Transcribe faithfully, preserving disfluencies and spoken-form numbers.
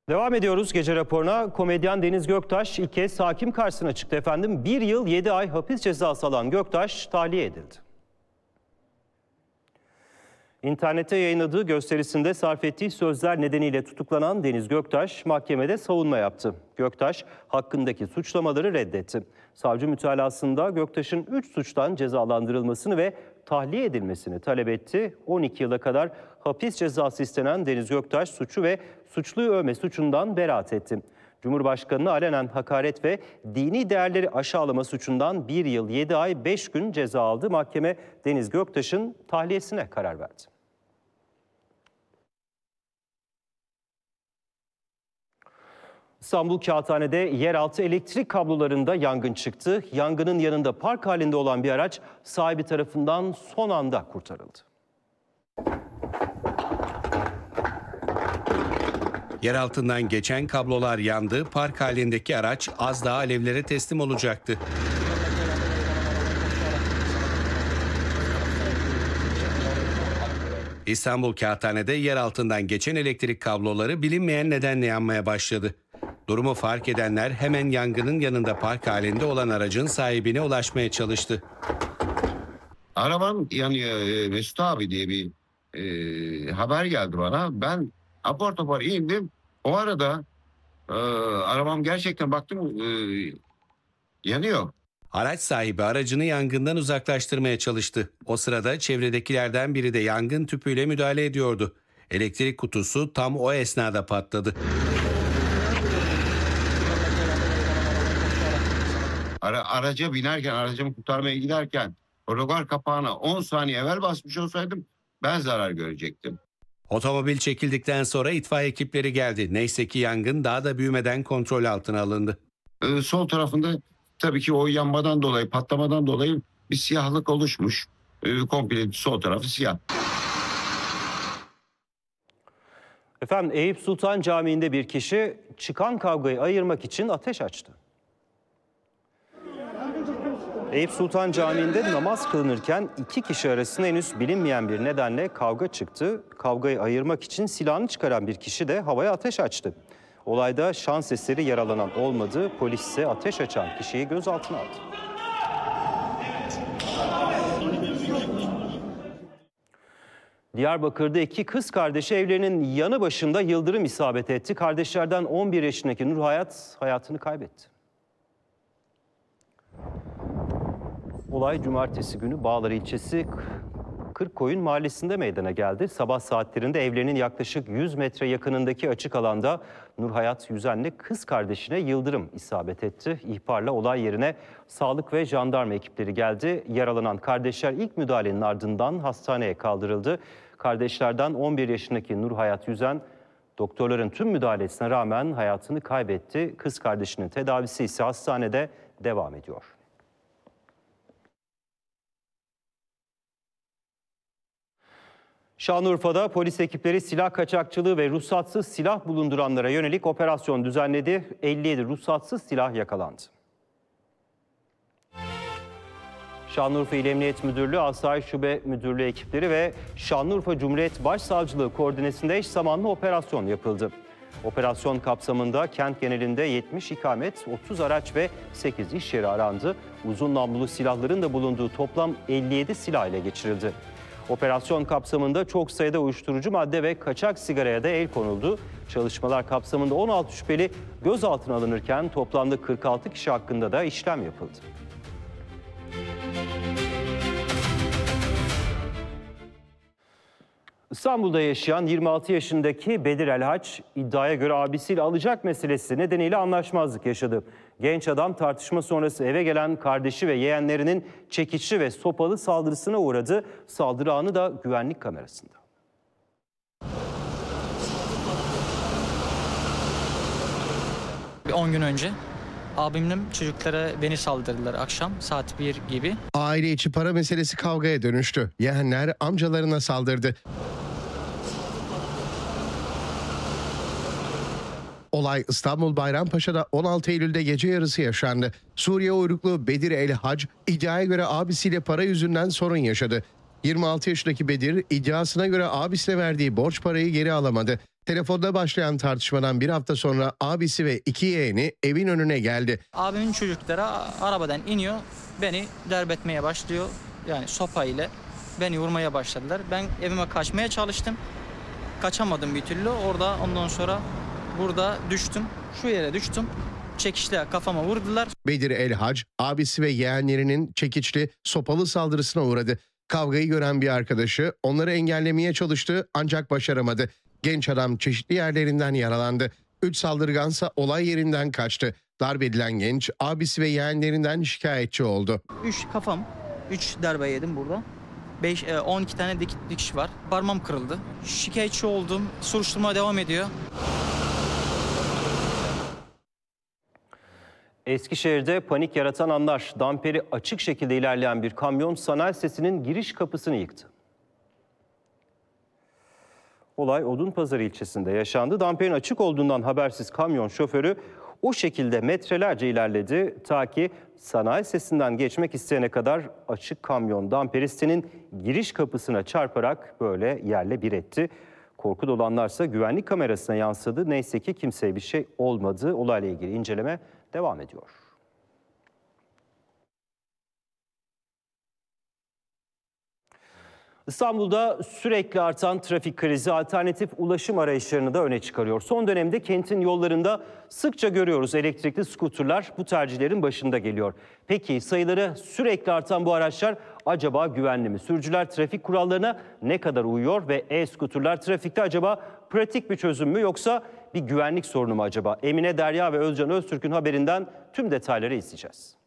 Devam ediyoruz gece raporuna. Komedyen Deniz Göktaş ilk kez hakim karşısına çıktı efendim. Bir yıl yedi ay hapis cezası alan Göktaş tahliye edildi. İnternette yayınladığı gösterisinde sarf ettiği sözler nedeniyle tutuklanan Deniz Göktaş mahkemede savunma yaptı. Göktaş hakkındaki suçlamaları reddetti. Savcı mütalasında Göktaş'ın üç suçtan cezalandırılmasını ve tahliye edilmesini talep etti. on iki yıla kadar hapis cezası istenen Deniz Göktaş suçu ve suçluyu övme suçundan beraat etti. Cumhurbaşkanı'na alenen hakaret ve dini değerleri aşağılama suçundan bir yıl yedi ay beş gün ceza aldı. Mahkeme Deniz Göktaş'ın tahliyesine karar verdi. İstanbul Kağıthane'de yeraltı elektrik kablolarında yangın çıktı. Yangının yanında park halinde olan bir araç sahibi tarafından son anda kurtarıldı. Yer altından geçen kablolar yandı, park halindeki araç az daha alevlere teslim olacaktı. İstanbul Kağıthane'de yer altından geçen elektrik kabloları bilinmeyen nedenle yanmaya başladı. Durumu fark edenler hemen yangının yanında park halinde olan aracın sahibine ulaşmaya çalıştı. Arabam yanıyor Mesut abi diye bir e, haber geldi bana. Ben apar topar indim. O arada e, arabam gerçekten baktım e, yanıyor. Araç sahibi aracını yangından uzaklaştırmaya çalıştı. O sırada çevredekilerden biri de yangın tüpüyle müdahale ediyordu. Elektrik kutusu tam o esnada patladı. Ara, araca binerken, aracımı kurtarmaya giderken otogar kapağına on saniye evvel basmış olsaydım ben zarar görecektim. Otomobil çekildikten sonra itfaiye ekipleri geldi. Neyse ki yangın daha da büyümeden kontrol altına alındı. Ee, sol tarafında tabii ki o yanmadan dolayı, patlamadan dolayı bir siyahlık oluşmuş. Ee, komple sol tarafı siyah. Efendim Eyüp Sultan Camii'nde bir kişi çıkan kavgayı ayırmak için ateş açtı. Eyüp Sultan Camii'nde namaz kılınırken iki kişi arasında henüz bilinmeyen bir nedenle kavga çıktı. Kavgayı ayırmak için silahını çıkaran bir kişi de havaya ateş açtı. Olayda şans eseri yaralanan olmadı. Polis ise ateş açan kişiyi gözaltına aldı. Diyarbakır'da iki kız kardeşi evlerinin yanı başında yıldırım isabet etti. Kardeşlerden on bir yaşındaki Nurhayat hayatını kaybetti. Olay cumartesi günü Bağlar ilçesi Kırkkoyun mahallesinde meydana geldi. Sabah saatlerinde evlerinin yaklaşık yüz metre yakınındaki açık alanda Nurhayat Yüzen'le kız kardeşine yıldırım isabet etti. İhbarla olay yerine sağlık ve jandarma ekipleri geldi. Yaralanan kardeşler ilk müdahalenin ardından hastaneye kaldırıldı. Kardeşlerden on bir yaşındaki Nurhayat Yüzen doktorların tüm müdahalesine rağmen hayatını kaybetti. Kız kardeşinin tedavisi ise hastanede devam ediyor. Şanlıurfa'da polis ekipleri silah kaçakçılığı ve ruhsatsız silah bulunduranlara yönelik operasyon düzenledi. elli yedi ruhsatsız silah yakalandı. Şanlıurfa İl Emniyet Müdürlüğü, Asayiş Şube Müdürlüğü ekipleri ve Şanlıurfa Cumhuriyet Başsavcılığı koordinesinde eş zamanlı operasyon yapıldı. Operasyon kapsamında kent genelinde yetmiş ikamet, otuz araç ve sekiz iş yeri arandı. Uzun namlulu silahların da bulunduğu toplam elli yedi silah ele geçirildi. Operasyon kapsamında çok sayıda uyuşturucu madde ve kaçak sigaraya da el konuldu. Çalışmalar kapsamında on altı şüpheli gözaltına alınırken toplamda kırk altı kişi hakkında da işlem yapıldı. İstanbul'da yaşayan yirmi altı yaşındaki Bedir Elhaç iddiaya göre abisiyle alacak meselesi nedeniyle anlaşmazlık yaşadı. Genç adam tartışma sonrası eve gelen kardeşi ve yeğenlerinin çekiçli ve sopalı saldırısına uğradı. Saldırı anı da güvenlik kamerasında. on gün önce abimle çocuklara beni saldırdılar akşam saat bir gibi. Aile içi para meselesi kavgaya dönüştü. Yeğenler amcalarına saldırdı. Olay İstanbul Bayrampaşa'da on altı Eylül'de gece yarısı yaşandı. Suriye uyruklu Bedir El-Hac iddiaya göre abisiyle para yüzünden sorun yaşadı. yirmi altı yaşındaki Bedir iddiasına göre abisine verdiği borç parayı geri alamadı. Telefonda başlayan tartışmadan bir hafta sonra abisi ve iki yeğeni evin önüne geldi. Abimin çocukları arabadan iniyor, beni darp etmeye başlıyor. Yani sopa ile beni vurmaya başladılar. Ben evime kaçmaya çalıştım. Kaçamadım bir türlü. Orada ondan sonra burada düştüm. Şu yere düştüm. Çekişle kafama vurdular. Bedir El Hac, abisi ve yeğenlerinin çekiçli, sopalı saldırısına uğradı. Kavgayı gören bir arkadaşı onları engellemeye çalıştı ancak başaramadı. Genç adam çeşitli yerlerinden yaralandı. Üç saldırgansa olay yerinden kaçtı. Darp edilen genç abisi ve yeğenlerinden şikayetçi oldu. Üç kafam, üç darbe yedim burada. beş, on iki tane dik, dikiş var. Parmağım kırıldı. Şikayetçi oldum. Soruşturma devam ediyor. Eskişehir'de panik yaratan anlar. Damperi açık şekilde ilerleyen bir kamyon sanayi sitesinin giriş kapısını yıktı. Olay Odunpazarı ilçesinde yaşandı. Damperin açık olduğundan habersiz kamyon şoförü o şekilde metrelerce ilerledi ta ki sanayi sitesinden geçmek isteyene kadar açık kamyon damperi sitenin giriş kapısına çarparak böyle yerle bir etti. Korku dolu anlarsa güvenlik kamerasına yansıdı. Neyse ki kimseye bir şey olmadı. Olayla ilgili inceleme devam ediyor. İstanbul'da sürekli artan trafik krizi alternatif ulaşım arayışlarını da öne çıkarıyor. Son dönemde kentin yollarında sıkça görüyoruz elektrikli skuterlar bu tercihlerin başında geliyor. Peki sayıları sürekli artan bu araçlar acaba güvenli mi? Sürücüler trafik kurallarına ne kadar uyuyor ve e-skuterlar trafikte acaba pratik bir çözüm mü yoksa bir güvenlik sorunu mu acaba? Emine Derya ve Özcan Öztürk'ün haberinden tüm detayları izleyeceğiz.